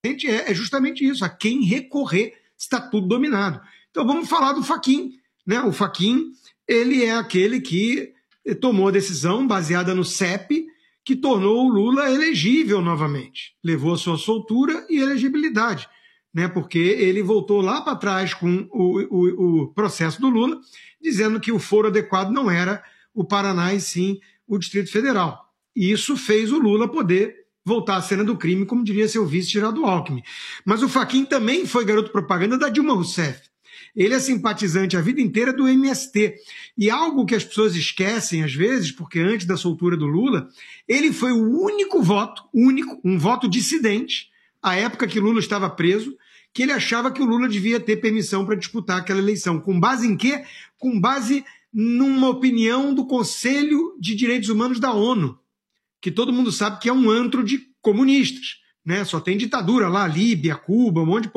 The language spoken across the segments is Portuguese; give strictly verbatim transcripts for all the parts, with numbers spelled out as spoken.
é, é justamente isso, a quem recorrer está tudo dominado. Então vamos falar do Fachin, né? O Fachin, ele é aquele que tomou a decisão baseada no C E P, que tornou o Lula elegível novamente. Levou a sua soltura e elegibilidade, né? Porque ele voltou lá para trás com o, o, o processo do Lula, dizendo que o foro adequado não era o Paraná e sim o Distrito Federal. E isso fez o Lula poder voltar à cena do crime, como diria seu vice Geraldo Alckmin. Mas o Fachin também foi garoto propaganda da Dilma Rousseff. Ele é simpatizante a vida inteira do M S T. E algo que as pessoas esquecem às vezes, porque antes da soltura do Lula, ele foi o único voto, único, um voto dissidente, à época que Lula estava preso, que ele achava que o Lula devia ter permissão para disputar aquela eleição. Com base em quê? Com base numa opinião do Conselho de Direitos Humanos da ONU, que todo mundo sabe que é um antro de comunistas, né? Só tem ditadura lá, Líbia, Cuba, um monte de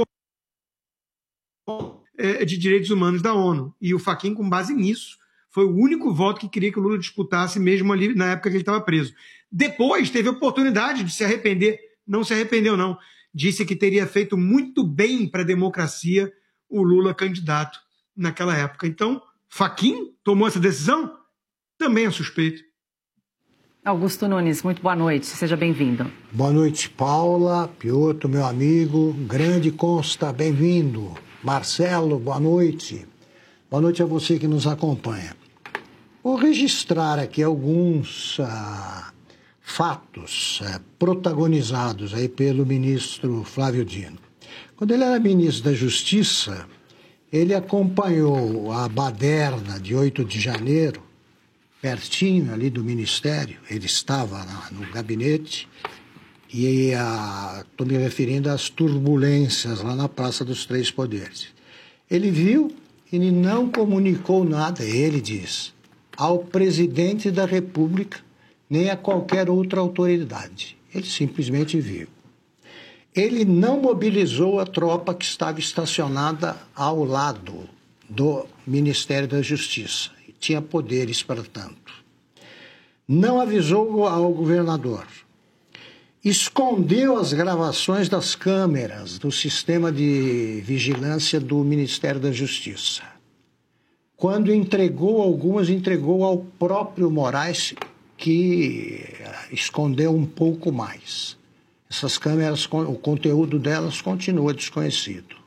de direitos humanos da ONU. E o Fachin, com base nisso, foi o único voto que queria que o Lula disputasse, mesmo ali na época que ele estava preso. Depois teve a oportunidade de se arrepender, não se arrependeu não, disse que teria feito muito bem para a democracia o Lula candidato naquela época. Então, Fachin tomou essa decisão? Também é suspeito. Augusto Nunes, muito boa noite, seja bem-vindo. Boa noite, Paula, Piotr, meu amigo, grande Consta, bem-vindo. Marcelo, boa noite. Boa noite a você que nos acompanha. Vou registrar aqui alguns ah, fatos ah, protagonizados aí pelo ministro Flávio Dino. Quando ele era ministro da Justiça, ele acompanhou a baderna de oito de janeiro, pertinho ali do Ministério, ele estava na, no gabinete, e estou me referindo às turbulências lá na Praça dos Três Poderes. Ele viu e não comunicou nada, ele diz, ao presidente da República, nem a qualquer outra autoridade. Ele simplesmente viu. Ele não mobilizou a tropa que estava estacionada ao lado do Ministério da Justiça. Tinha poderes para tanto. Não avisou ao governador. Escondeu as gravações das câmeras do sistema de vigilância do Ministério da Justiça. Quando entregou algumas, entregou ao próprio Moraes, que escondeu um pouco mais. Essas câmeras, o conteúdo delas continua desconhecido.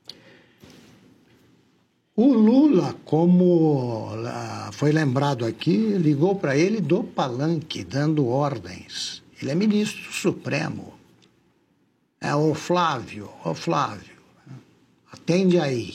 O Lula, como foi lembrado aqui, ligou para ele do palanque, dando ordens. Ele é ministro supremo. É o Flávio, o Flávio, atende aí.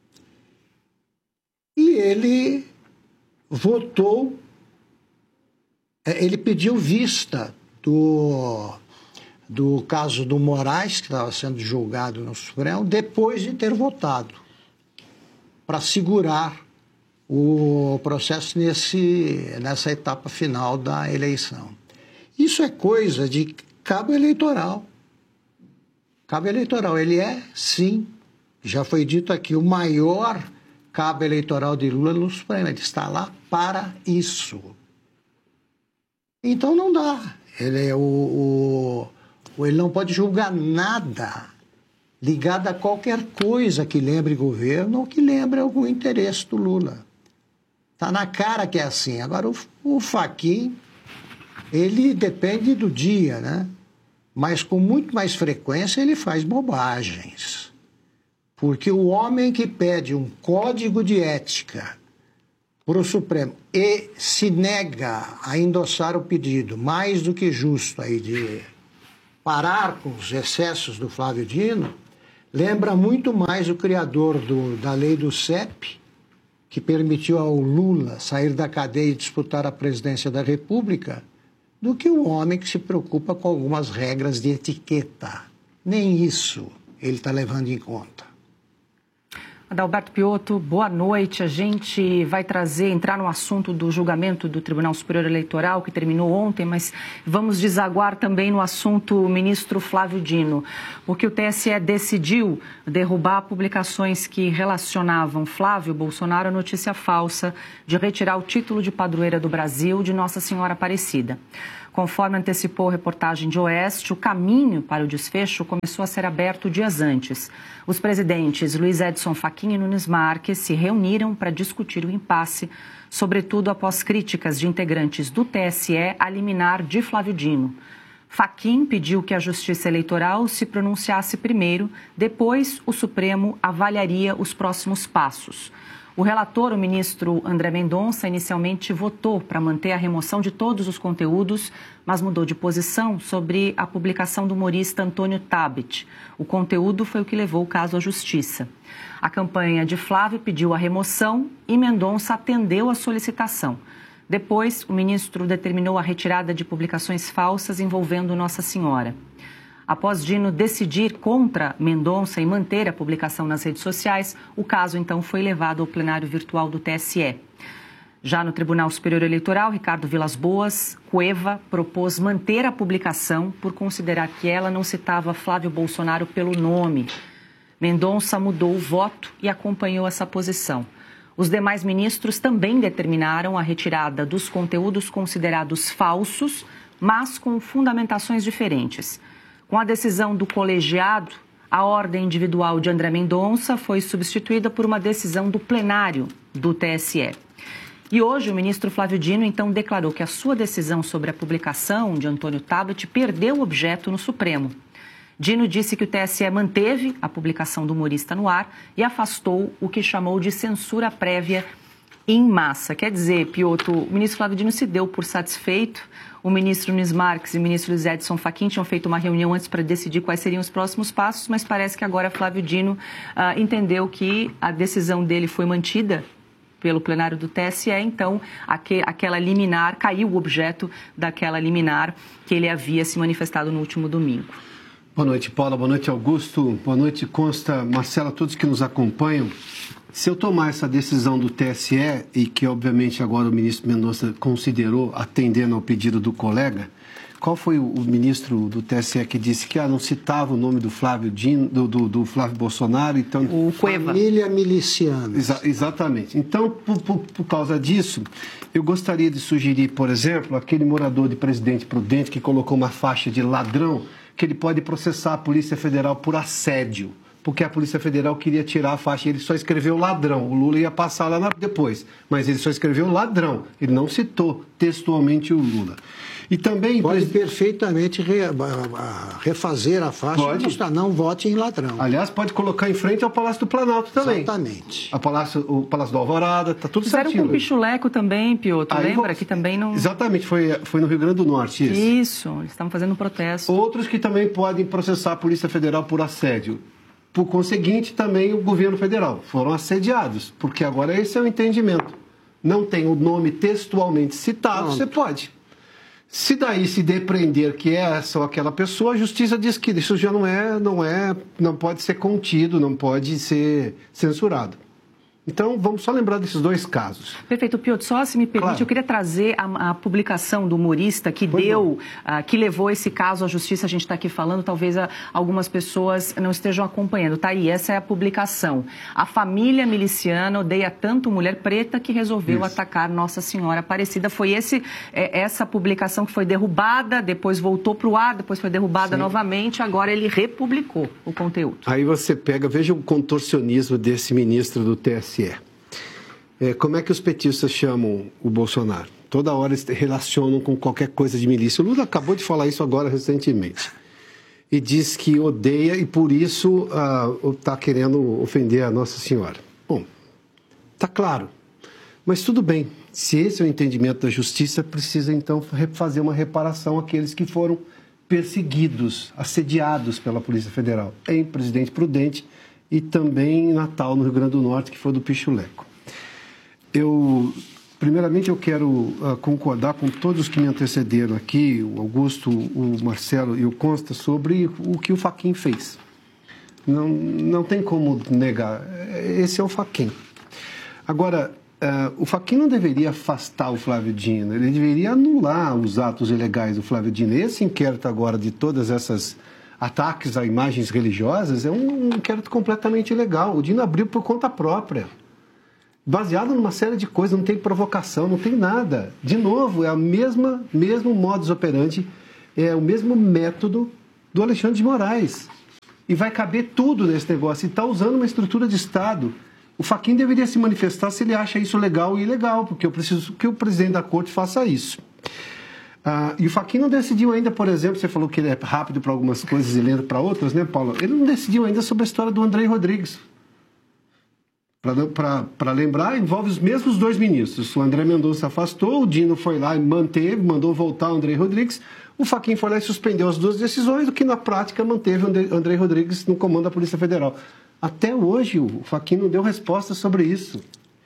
E ele votou, ele pediu vista do, do caso do Moraes, que estava sendo julgado no Supremo, depois de ter votado, para segurar o processo nesse, nessa etapa final da eleição. Isso é coisa de cabo eleitoral. Cabo eleitoral, ele é, sim, já foi dito aqui, o maior cabo eleitoral de Lula no Supremo. Ele está lá para isso. Então não dá. Ele, é o, o, ele não pode julgar nada ligado a qualquer coisa que lembre governo ou que lembre algum interesse do Lula. Está na cara que é assim. Agora, o, o Fachin, ele depende do dia, né? Mas com muito mais frequência ele faz bobagens. Porque o homem que pede um código de ética para o Supremo e se nega a endossar o pedido, mais do que justo aí de parar com os excessos do Flávio Dino, lembra muito mais o criador do, da lei do C E P, que permitiu ao Lula sair da cadeia e disputar a presidência da República, do que o homem que se preocupa com algumas regras de etiqueta. Nem isso ele está levando em conta. Adalberto Piotr, boa noite. A gente vai trazer, entrar no assunto do julgamento do Tribunal Superior Eleitoral, que terminou ontem, mas vamos desaguar também no assunto ministro Flávio Dino, porque o T S E decidiu derrubar publicações que relacionavam Flávio Bolsonaro à notícia falsa de retirar o título de padroeira do Brasil de Nossa Senhora Aparecida. Conforme antecipou a reportagem de Oeste, o caminho para o desfecho começou a ser aberto dias antes. Os presidentes Luiz Edson Fachin e Nunes Marques se reuniram para discutir o impasse, sobretudo após críticas de integrantes do T S E à liminar de Flávio Dino. Fachin pediu que a Justiça Eleitoral se pronunciasse primeiro, depois o Supremo avaliaria os próximos passos. O relator, o ministro André Mendonça, inicialmente votou para manter a remoção de todos os conteúdos, mas mudou de posição sobre a publicação do humorista Antônio Tabet. O conteúdo foi o que levou o caso à Justiça. A campanha de Flávio pediu a remoção e Mendonça atendeu a solicitação. Depois, o ministro determinou a retirada de publicações falsas envolvendo Nossa Senhora. Após Dino decidir contra Mendonça e manter a publicação nas redes sociais, o caso então foi levado ao plenário virtual do T S E. Já no Tribunal Superior Eleitoral, Ricardo Vilas Boas, Cueva, propôs manter a publicação por considerar que ela não citava Flávio Bolsonaro pelo nome. Mendonça mudou o voto e acompanhou essa posição. Os demais ministros também determinaram a retirada dos conteúdos considerados falsos, mas com fundamentações diferentes. Com a decisão do colegiado, a ordem individual de André Mendonça foi substituída por uma decisão do plenário do T S E. E hoje o ministro Flávio Dino então declarou que a sua decisão sobre a publicação de Antônio Tabet perdeu objeto no Supremo. Dino disse que o T S E manteve a publicação do humorista no ar e afastou o que chamou de censura prévia em massa. Quer dizer, Piotr, o ministro Flávio Dino se deu por satisfeito. O ministro Nunes Marques e o ministro Luiz Edson Fachin tinham feito uma reunião antes para decidir quais seriam os próximos passos, mas parece que agora Flávio Dino uh, entendeu que a decisão dele foi mantida pelo plenário do T S E, então aqu- aquela liminar, caiu o objeto daquela liminar que ele havia se manifestado no último domingo. Boa noite, Paula. Boa noite, Augusto. Boa noite, Consta, Marcela, todos que nos acompanham. Se eu tomar essa decisão do T S E, e que obviamente agora o ministro Mendonça considerou atendendo ao pedido do colega, qual foi o, o ministro do T S E que disse que ah, não citava o nome do Flávio Dino, do, do, do Flávio Bolsonaro? Então, o Cueva. Família miliciana. Exa- exatamente. Então, por, por, por causa disso, eu gostaria de sugerir, por exemplo, aquele morador de Presidente Prudente que colocou uma faixa de ladrão, que ele pode processar a Polícia Federal por assédio, porque a Polícia Federal queria tirar a faixa, ele só escreveu ladrão, o Lula ia passar lá na... depois, mas ele só escreveu ladrão, ele não citou textualmente o Lula. E também... Pode pres... perfeitamente re... refazer a faixa Pode. e mostrar, não vote em ladrão. Aliás, pode colocar em frente ao Palácio do Planalto também. Exatamente. A Palácio, o Palácio do Alvorada, tá tudo Fizeram certinho. com o Pichuleco também, Piotr, Aí lembra? vou- Que também não... Exatamente, foi, foi no Rio Grande do Norte isso. Isso, eles estavam fazendo um protesto. Outros que também podem processar a Polícia Federal por assédio. Por conseguinte, também o governo federal. Foram assediados, porque agora esse é o entendimento. Não tem o nome textualmente citado, Pronto. você pode. Se daí se depreender que é essa ou aquela pessoa, a justiça diz que isso já não é, não é, não pode ser contido, não pode ser censurado. Então, vamos só lembrar desses dois casos. Perfeito, Piotr, só se me permite, Claro. eu queria trazer a, a publicação do humorista que Pois deu, uh, que levou esse caso à justiça, a gente está aqui falando, talvez a, algumas pessoas não estejam acompanhando. Tá aí, essa é a publicação. A família miliciana odeia tanto mulher preta que resolveu Isso. atacar Nossa Senhora Aparecida. Foi esse, é, essa publicação que foi derrubada, depois voltou para o ar, depois foi derrubada Sim. novamente, agora ele republicou o conteúdo. Aí você pega, veja o contorcionismo desse ministro do T S E. É, como é que os petistas chamam o Bolsonaro? Toda hora eles relacionam com qualquer coisa de milícia. O Lula acabou de falar isso agora recentemente. E diz que odeia e por isso está querendo ofender a Nossa Senhora. Bom, está claro. Mas tudo bem. Se esse é o entendimento da justiça, precisa então fazer uma reparação àqueles que foram perseguidos, assediados pela Polícia Federal em Presidente Prudente e também em Natal, no Rio Grande do Norte, que foi do Pichuleco. Eu, primeiramente, eu quero uh, concordar com todos que me antecederam aqui, o Augusto, o Marcelo e o Consta, sobre o que o Fachin fez. Não, não tem como negar. Esse é o Fachin. Agora, uh, o Fachin não deveria afastar o Flávio Dino, ele deveria anular os atos ilegais do Flávio Dino. Esse inquérito agora de todas essas ataques a imagens religiosas é um, um inquérito completamente ilegal. O Dino abriu por conta própria. baseado numa série de coisas, não tem provocação, não tem nada. De novo, é a mesma, mesmo modus operandi, é o mesmo método do Alexandre de Moraes. E vai caber tudo nesse negócio. E está usando uma estrutura de Estado. O Fachin deveria se manifestar se ele acha isso legal e ilegal, porque eu preciso que o presidente da corte faça isso. Ah, e o Fachin não decidiu ainda, por exemplo, você falou que ele é rápido para algumas coisas e lento para outras, né, Paulo? Ele não decidiu ainda sobre a história do André Rodrigues. Para lembrar, envolve os mesmos dois ministros. O André Mendonça afastou, o Dino foi lá e manteve, mandou voltar o André Rodrigues. O Fachin foi lá e suspendeu as duas decisões, o que na prática manteve o André Rodrigues no comando da Polícia Federal. Até hoje o Fachin não deu resposta sobre isso.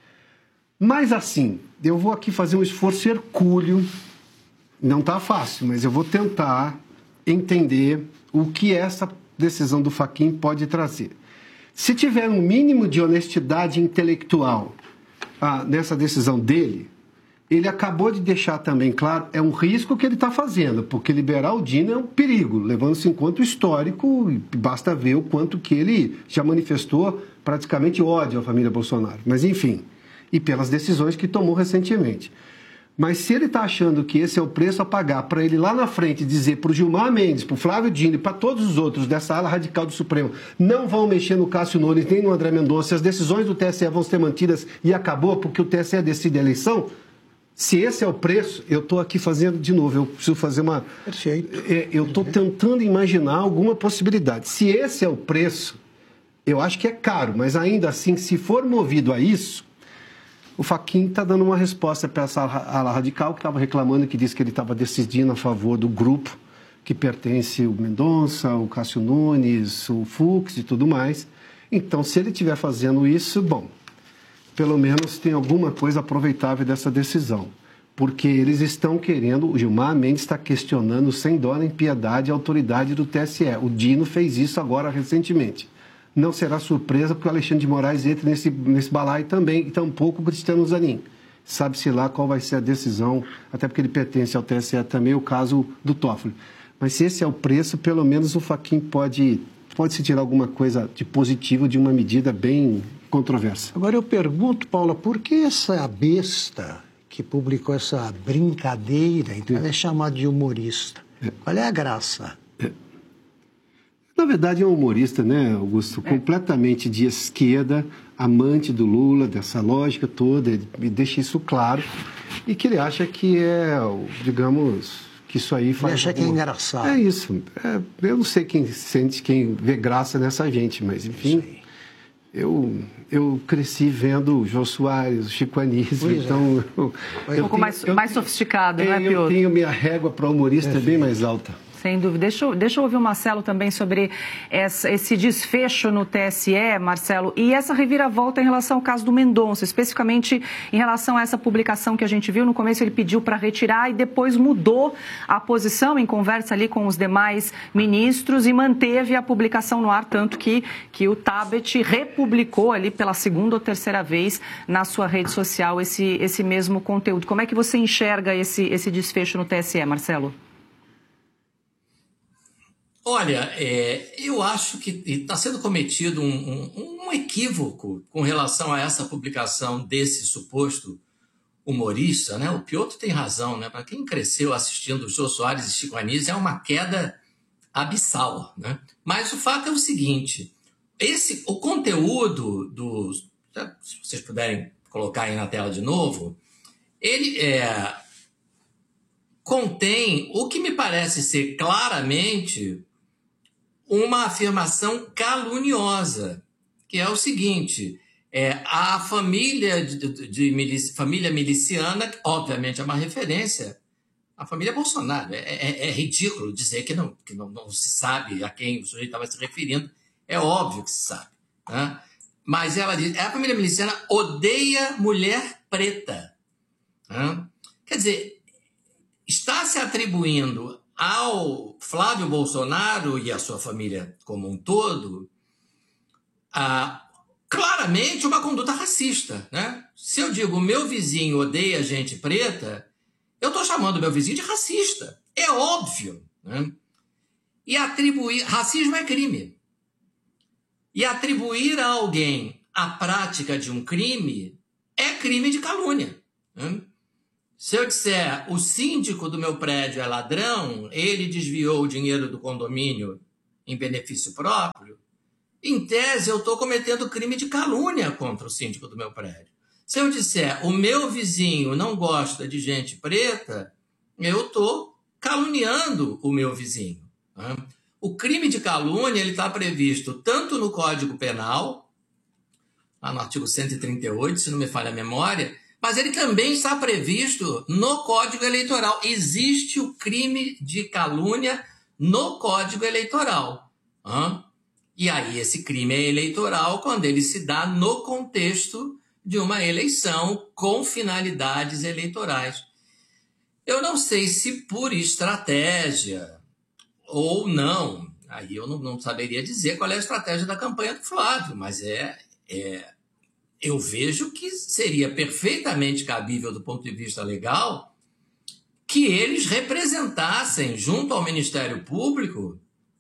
Mas assim, eu vou aqui fazer um esforço hercúleo. Não está fácil, mas eu vou tentar entender o que essa decisão do Fachin pode trazer. Se tiver um mínimo de honestidade intelectual ah, nessa decisão dele, ele acabou de deixar também claro, é um risco que ele está fazendo, porque liberar o Dino é um perigo, levando-se em conta o histórico, e basta ver o quanto que ele já manifestou praticamente ódio à família Bolsonaro. Mas enfim, e pelas decisões que tomou recentemente. Mas se ele está achando que esse é o preço a pagar para ele lá na frente dizer para o Gilmar Mendes, para o Flávio Dino e para todos os outros dessa ala radical do Supremo, não vão mexer no Cássio Nunes nem no André Mendonça, as decisões do T S E vão ser mantidas e acabou porque o T S E decide a eleição, se esse é o preço, eu estou aqui fazendo de novo, eu preciso fazer uma... Perfeito. É, eu estou tentando imaginar alguma possibilidade. Se esse é o preço, eu acho que é caro, mas ainda assim, se for movido a isso, o Fachin está dando uma resposta para essa ala radical que estava reclamando, que disse que ele estava decidindo a favor do grupo que pertence o Mendonça, o Cássio Nunes, o Fux e tudo mais. Então, se ele estiver fazendo isso, bom, pelo menos tem alguma coisa aproveitável dessa decisão. Porque eles estão querendo, o Gilmar Mendes está questionando sem dó nem piedade a autoridade do T S E. O Dino fez isso agora recentemente. Não será surpresa porque o Alexandre de Moraes entra nesse, nesse balaio também, e tampouco o Cristiano Zanin. Sabe-se lá qual vai ser a decisão, até porque ele pertence ao T S E também, o caso do Toffoli. Mas se esse é o preço, pelo menos o Fachin pode, pode se tirar alguma coisa de positivo de uma medida bem controversa. Agora eu pergunto, Paula, por que essa besta que publicou essa brincadeira, então ela é chamada de humorista? É. Qual é a graça? É. Na verdade, é um humorista, né, Augusto? É. Completamente de esquerda, amante do Lula, dessa lógica toda, ele deixa isso claro, e que ele acha que é, digamos, que isso aí faz... Ele acha alguma... que é engraçado. É isso. É, eu não sei quem sente, quem vê graça nessa gente, mas, enfim, eu, eu cresci vendo o Jô Soares, o Chico Anísio, então... É. Eu, um pouco mais, eu, mais sofisticado, é, não é, Piotr? Eu tenho minha régua para humorista é bem mais alta. Sem dúvida. Deixa eu, deixa eu ouvir o Marcelo também sobre essa, esse desfecho no T S E, Marcelo, e essa reviravolta em relação ao caso do Mendonça, especificamente em relação a essa publicação que a gente viu. No começo ele pediu para retirar e depois mudou a posição em conversa ali com os demais ministros e manteve a publicação no ar, tanto que, que o Tabet republicou ali pela segunda ou terceira vez na sua rede social esse, esse mesmo conteúdo. Como é que você enxerga esse, esse desfecho no T S E, Marcelo? Olha, é, eu acho que está sendo cometido um, um, um equívoco com relação a essa publicação desse suposto humorista, né? O Piotr tem razão, né? Para quem cresceu assistindo Jô Soares e Chico Anísio, é uma queda abissal, né? Mas o fato é o seguinte, esse, o conteúdo do... Se vocês puderem colocar aí na tela de novo, ele é, contém o que me parece ser claramente uma afirmação caluniosa, que é o seguinte, é, a família, de, de, de milici, família miliciana, obviamente é uma referência à família Bolsonaro. É, é, é ridículo dizer que, não, que não, não se sabe a quem o sujeito estava se referindo, é óbvio que se sabe, né? Mas ela diz, a família miliciana odeia mulher preta, né? Quer dizer, está se atribuindo ao Flávio Bolsonaro e à sua família como um todo, ah, claramente uma conduta racista, né? Se eu digo meu vizinho odeia gente preta, eu estou chamando meu vizinho de racista. É óbvio, né? E atribuir... Racismo é crime. E atribuir a alguém a prática de um crime é crime de calúnia. Né? Se eu disser o síndico do meu prédio é ladrão, ele desviou o dinheiro do condomínio em benefício próprio, em tese eu estou cometendo crime de calúnia contra o síndico do meu prédio. Se eu disser o meu vizinho não gosta de gente preta, eu estou caluniando o meu vizinho. Né? O crime de calúnia está previsto tanto no Código Penal, lá no artigo cento e trinta e oito, se não me falha a memória, mas ele também está previsto no Código Eleitoral. Existe o crime de calúnia no Código Eleitoral. Né? E aí esse crime é eleitoral quando ele se dá no contexto de uma eleição com finalidades eleitorais. Eu não sei se por estratégia ou não, aí eu não, não saberia dizer qual é a estratégia da campanha do Flávio, mas é, é, eu vejo que seria perfeitamente cabível do ponto de vista legal que eles representassem junto ao Ministério Público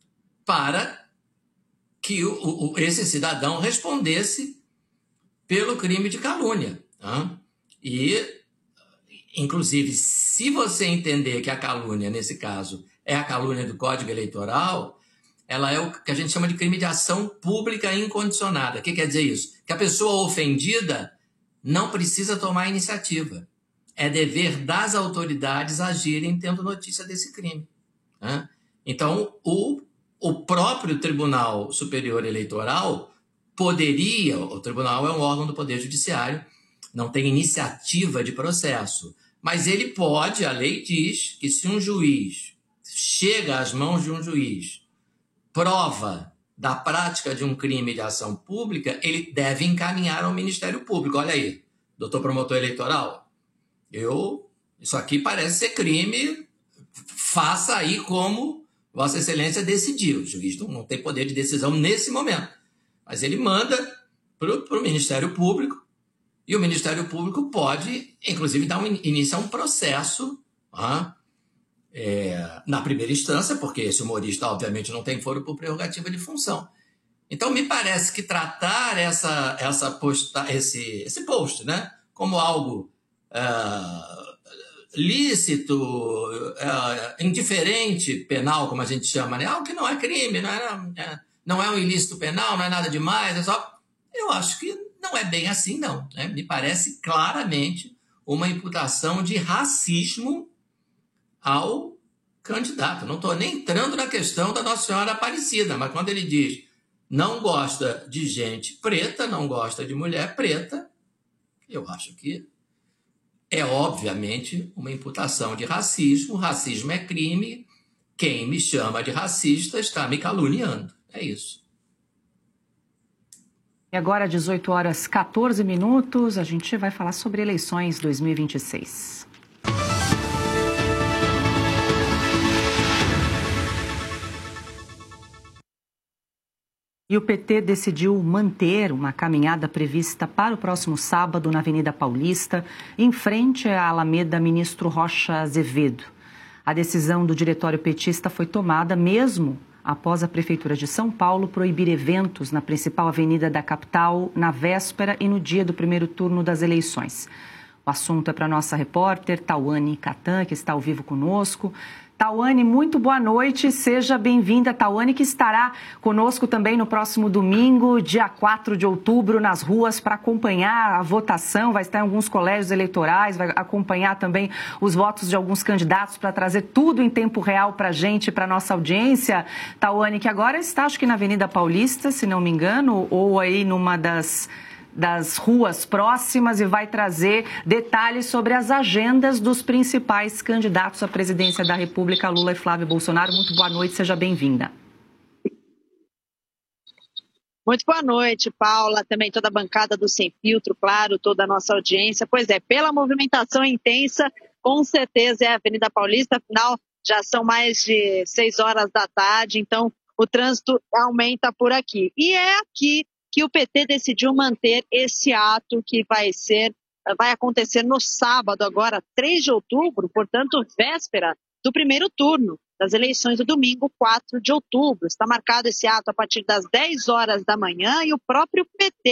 para que o, o, esse cidadão respondesse pelo crime de calúnia. Tá? E, inclusive, se você entender que a calúnia, nesse caso, é a calúnia do Código Eleitoral, ela é o que a gente chama de crime de ação pública incondicionada. O que quer dizer isso? Que a pessoa ofendida não precisa tomar iniciativa. É dever das autoridades agirem tendo notícia desse crime. Tá? Então, o, o próprio Tribunal Superior Eleitoral poderia, o tribunal é um órgão do Poder Judiciário, não tem iniciativa de processo, mas ele pode, a lei diz que se um juiz chega às mãos de um juiz, prova da prática de um crime de ação pública, ele deve encaminhar ao Ministério Público. Olha aí, doutor promotor eleitoral, eu, isso aqui parece ser crime, faça aí como Vossa Excelência decidiu. O juiz não, não tem poder de decisão nesse momento. Mas ele manda para o Ministério Público e o Ministério Público pode, inclusive, dar um, iniciar um processo ah, é, na primeira instância, porque esse humorista, obviamente, não tem foro por prerrogativa de função. Então, me parece que tratar essa, essa posta, esse, esse post né, como algo uh, lícito, uh, indiferente, penal, como a gente chama, né? Algo que não é crime, não é... é não é um ilícito penal, não é nada demais, é só... Eu acho que não é bem assim, não. Né? Me parece claramente uma imputação de racismo ao candidato. Não estou nem entrando na questão da Nossa Senhora Aparecida, mas quando ele diz não gosta de gente preta, não gosta de mulher preta, eu acho que é, obviamente, uma imputação de racismo. Racismo é crime. Quem me chama de racista está me caluniando. É isso. E agora, dezoito horas e quatorze minutos, a gente vai falar sobre eleições dois mil e vinte e seis. E o P T decidiu manter uma caminhada prevista para o próximo sábado na Avenida Paulista, em frente à Alameda Ministro Rocha Azevedo. A decisão do diretório petista foi tomada mesmo após a Prefeitura de São Paulo proibir eventos na principal avenida da capital na véspera e no dia do primeiro turno das eleições. O assunto é para a nossa repórter, Tauane Catan, que está ao vivo conosco. Tauane, muito boa noite, seja bem-vinda. Tauane, que estará conosco também no próximo domingo, dia quatro de outubro, nas ruas para acompanhar a votação, vai estar em alguns colégios eleitorais, vai acompanhar também os votos de alguns candidatos para trazer tudo em tempo real para a gente, para a nossa audiência. Tauane, que agora está, acho que na Avenida Paulista, se não me engano, ou aí numa das... das ruas próximas e vai trazer detalhes sobre as agendas dos principais candidatos à presidência da República, Lula e Flávio Bolsonaro. Muito boa noite, seja bem-vinda. Muito boa noite, Paula, também toda a bancada do Sem Filtro, claro, toda a nossa audiência. Pois é, pela movimentação intensa, com certeza é a Avenida Paulista, afinal já são mais de seis horas da tarde, então o trânsito aumenta por aqui. E é aqui que o P T decidiu manter esse ato que vai ser, vai acontecer no sábado, agora, três de outubro, portanto, véspera do primeiro turno das eleições do domingo, quatro de outubro. Está marcado esse ato a partir das dez horas da manhã e o próprio P T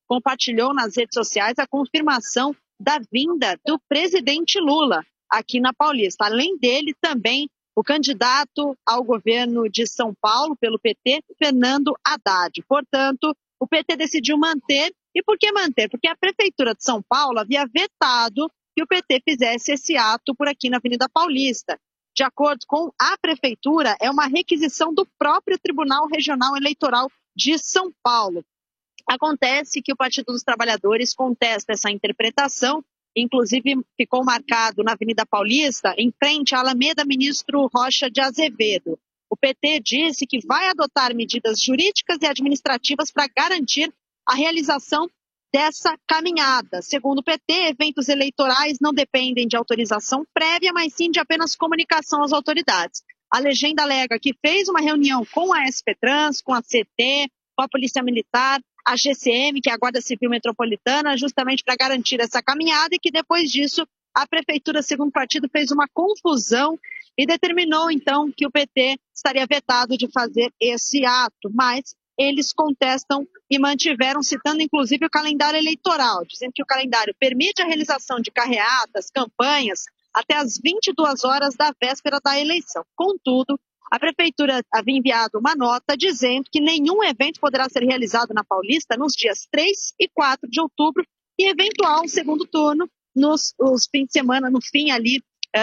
compartilhou nas redes sociais a confirmação da vinda do presidente Lula aqui na Paulista. Além dele, também o candidato ao governo de São Paulo pelo P T, Fernando Haddad. Portanto, o P T decidiu manter. E por que manter? Porque a Prefeitura de São Paulo havia vetado que o P T fizesse esse ato por aqui na Avenida Paulista. De acordo com a Prefeitura, é uma requisição do próprio Tribunal Regional Eleitoral de São Paulo. Acontece que o Partido dos Trabalhadores contesta essa interpretação, inclusive ficou marcado na Avenida Paulista, em frente à Alameda Ministro Rocha de Azevedo. O P T disse que vai adotar medidas jurídicas e administrativas para garantir a realização dessa caminhada. Segundo o P T, eventos eleitorais não dependem de autorização prévia, mas sim de apenas comunicação às autoridades. A legenda alega que fez uma reunião com a S P Trans, com a C T, com a Polícia Militar, a G C M, que é a Guarda Civil Metropolitana, justamente para garantir essa caminhada, e que depois disso a Prefeitura, segundo o partido, fez uma confusão e determinou então que o P T estaria vetado de fazer esse ato, mas eles contestam e mantiveram, citando inclusive o calendário eleitoral, dizendo que o calendário permite a realização de carreatas, campanhas, até às vinte e duas horas da véspera da eleição. Contudo, a Prefeitura havia enviado uma nota dizendo que nenhum evento poderá ser realizado na Paulista nos dias três e quatro de outubro e eventual segundo turno nos os fins de semana, no fim ali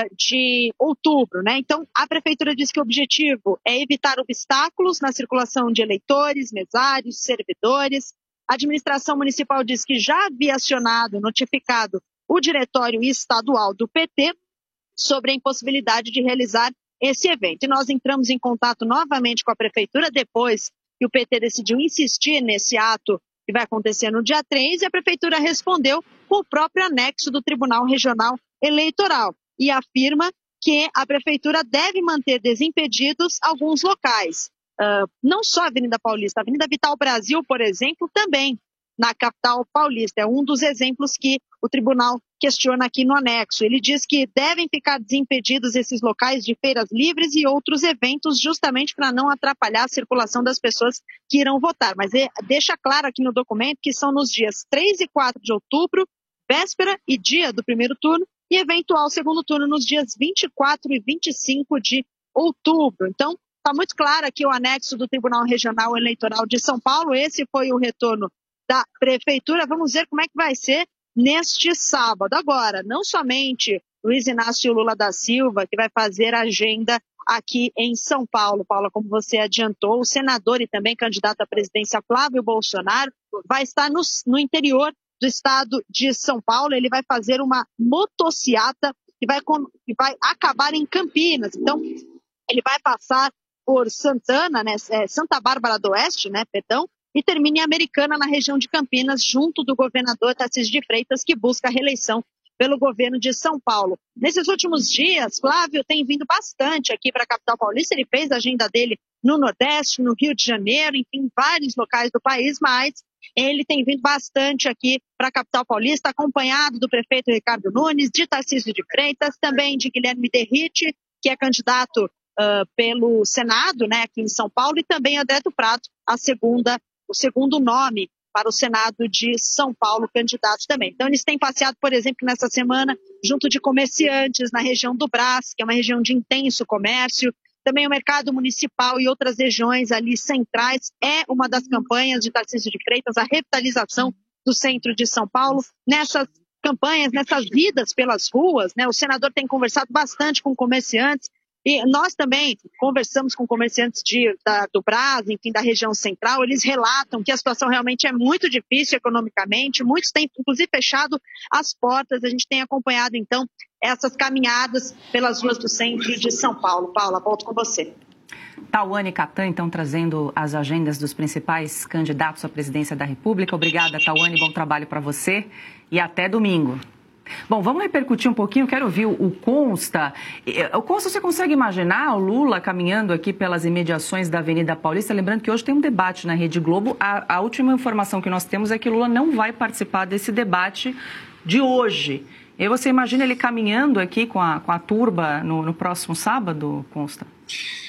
de outubro, né? Então, a Prefeitura diz que o objetivo é evitar obstáculos na circulação de eleitores, mesários, servidores. A administração municipal diz que já havia acionado, notificado o diretório estadual do P T sobre a impossibilidade de realizar esse evento. E nós entramos em contato novamente com a Prefeitura depois que o P T decidiu insistir nesse ato que vai acontecer no dia três, e a Prefeitura respondeu com o próprio anexo do Tribunal Regional Eleitoral e afirma que a Prefeitura deve manter desimpedidos alguns locais. Uh, não só a Avenida Paulista, a Avenida Vital Brasil, por exemplo, também na capital paulista. É um dos exemplos que o tribunal questiona aqui no anexo. Ele diz que devem ficar desimpedidos esses locais de feiras livres e outros eventos, justamente para não atrapalhar a circulação das pessoas que irão votar. Mas é, deixa claro aqui no documento que são nos dias três e quatro de outubro, véspera e dia do primeiro turno, e eventual segundo turno nos dias vinte e quatro e vinte e cinco de outubro. Então, está muito claro aqui o anexo do Tribunal Regional Eleitoral de São Paulo. Esse foi o retorno da Prefeitura. Vamos ver como é que vai ser neste sábado. Agora, não somente Luiz Inácio Lula da Silva, que vai fazer a agenda aqui em São Paulo. Paula, como você adiantou, o senador e também candidato à presidência Flávio Bolsonaro vai estar no, no interior do estado de São Paulo. Ele vai fazer uma motociata que vai, que vai acabar em Campinas. Então, ele vai passar por Santana, né, Santa Bárbara do Oeste, né, perdão, e termina em Americana, na região de Campinas, junto do governador Tarcísio de Freitas, que busca a reeleição pelo governo de São Paulo. Nesses últimos dias, Flávio tem vindo bastante aqui para a capital paulista. Ele fez a agenda dele no Nordeste, no Rio de Janeiro, enfim, em vários locais do país, mas ele tem vindo bastante aqui para a capital paulista, acompanhado do prefeito Ricardo Nunes, de Tarcísio de Freitas, também de Guilherme Derrite, que é candidato uh, pelo Senado, né, aqui em São Paulo, e também André do Prado, a segunda, o segundo nome para o Senado de São Paulo, candidato também. Então, eles têm passeado, por exemplo, nessa semana, junto de comerciantes na região do Brás, que é uma região de intenso comércio. Também o mercado municipal e outras regiões ali centrais é uma das campanhas de Tarcísio de Freitas, a revitalização do centro de São Paulo. Nessas campanhas, nessas idas pelas ruas, né, o senador tem conversado bastante com comerciantes. E nós também conversamos com comerciantes de, da, do Brás, enfim, da região central. Eles relatam que a situação realmente é muito difícil economicamente. Muitos têm, inclusive, fechado as portas. A gente tem acompanhado, então, essas caminhadas pelas ruas do centro de São Paulo. Paula, volto com você. Tauane Catan, então, trazendo as agendas dos principais candidatos à presidência da República. Obrigada, Tauane. Bom trabalho para você e até domingo. Bom, vamos repercutir um pouquinho, quero ouvir o Consta. O Consta, você consegue imaginar o Lula caminhando aqui pelas imediações da Avenida Paulista? Lembrando que hoje tem um debate na Rede Globo. A, a última informação que nós temos é que o Lula não vai participar desse debate de hoje. E você imagina ele caminhando aqui com a, com a turba no, no próximo sábado, Consta?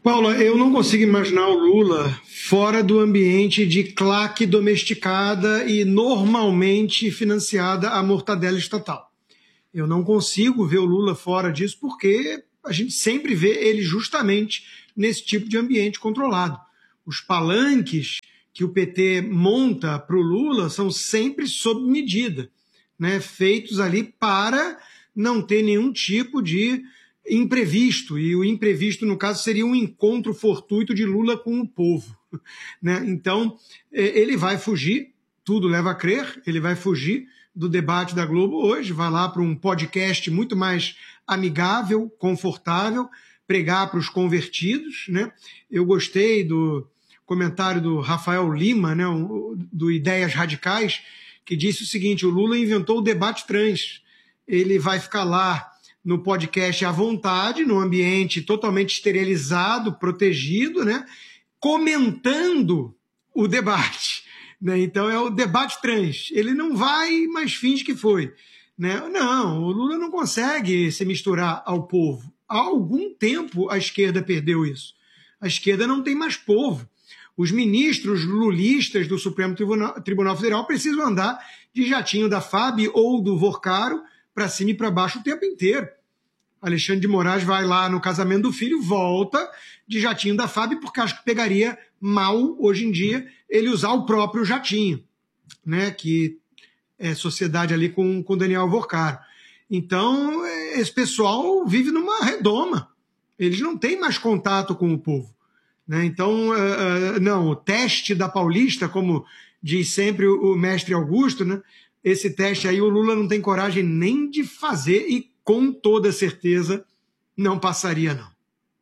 Paula, eu não consigo imaginar o Lula fora do ambiente de claque domesticada e normalmente financiada a mortadela estatal. Eu não consigo ver o Lula fora disso porque a gente sempre vê ele justamente nesse tipo de ambiente controlado. Os palanques que o P T monta para o Lula são sempre sob medida, né? Feitos ali para não ter nenhum tipo de imprevisto, e o imprevisto, no caso, seria um encontro fortuito de Lula com o povo, né? Então, ele vai fugir, tudo leva a crer, ele vai fugir do debate da Globo hoje, vai lá para um podcast muito mais amigável, confortável, pregar para os convertidos, né? Eu gostei do comentário do Rafael Lima, né, do Ideias Radicais, que disse o seguinte: o Lula inventou o debate trans, ele vai ficar lá no podcast à vontade, num ambiente totalmente esterilizado, protegido, né, comentando o debate, né? Então é o debate trans. Ele não vai, mas finge que foi, né? Não, o Lula não consegue se misturar ao povo. Há algum tempo a esquerda perdeu isso. A esquerda não tem mais povo. Os ministros lulistas do Supremo Tribunal, Tribunal Federal precisam andar de jatinho da F A B ou do Vorcaro para cima e para baixo o tempo inteiro. Alexandre de Moraes vai lá no casamento do filho, volta de jatinho da F A B, porque acho que pegaria mal, hoje em dia, ele usar o próprio jatinho, né, que é sociedade ali com o Daniel Vorcaro. Então, esse pessoal vive numa redoma. Eles não têm mais contato com o povo, né? Então, uh, uh, não, o teste da Paulista, como diz sempre o, o mestre Augusto, né, esse teste aí o Lula não tem coragem nem de fazer e, com toda certeza, não passaria, não.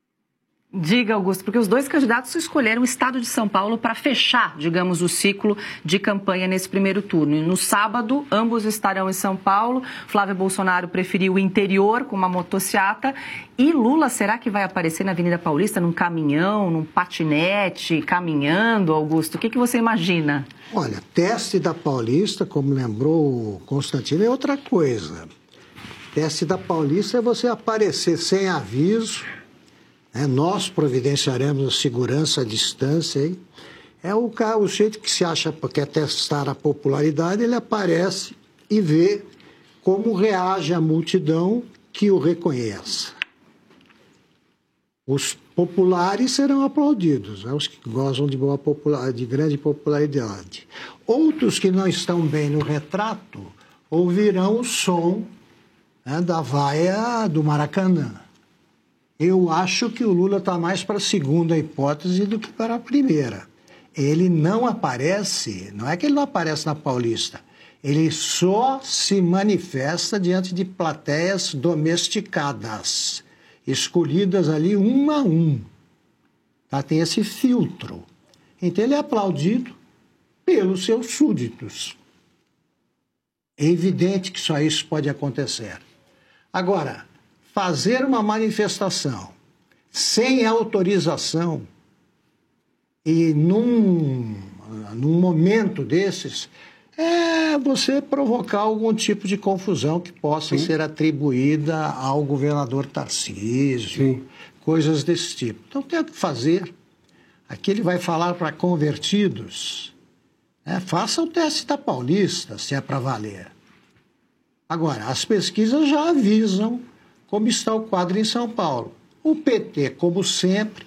Diga, Augusto, porque os dois candidatos escolheram o estado de São Paulo para fechar, digamos, o ciclo de campanha nesse primeiro turno. E no sábado, ambos estarão em São Paulo. Flávio Bolsonaro preferiu o interior com uma motociata. E Lula, será que vai aparecer na Avenida Paulista num caminhão, num patinete, caminhando, Augusto? O que, que você imagina? Olha, teste da Paulista, como lembrou o Constantino, é outra coisa. Teste da Paulista é você aparecer sem aviso. É, nós providenciaremos a segurança à distância. Hein? É o, o jeito que se acha que quer testar a popularidade, ele aparece e vê como reage a multidão que o reconheça. Os populares serão aplaudidos, né? Os que gozam de, boa popular, de grande popularidade. Outros que não estão bem no retrato ouvirão o som, né, da vaia do Maracanã. Eu acho que o Lula está mais para a segunda hipótese do que para a primeira. Ele não aparece, não é que ele não aparece na Paulista, ele só se manifesta diante de plateias domesticadas, escolhidas ali um a um. Tá? Tem esse filtro. Então ele é aplaudido pelos seus súditos. É evidente que só isso pode acontecer. Agora, fazer uma manifestação sem autorização e num, num momento desses, é você provocar algum tipo de confusão que possa Sim. ser atribuída ao governador Tarcísio, Sim. coisas desse tipo. Então tem que fazer. Aqui ele vai falar para convertidos, né? Faça o teste da Paulista, se é para valer. Agora, as pesquisas já avisam como está o quadro em São Paulo. O P T, como sempre,